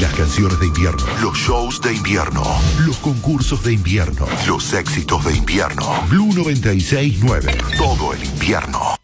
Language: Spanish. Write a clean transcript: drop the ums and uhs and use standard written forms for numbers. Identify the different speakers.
Speaker 1: Las canciones de invierno, los shows de invierno, los concursos de invierno, los éxitos de invierno. Blue 96.9, todo el invierno.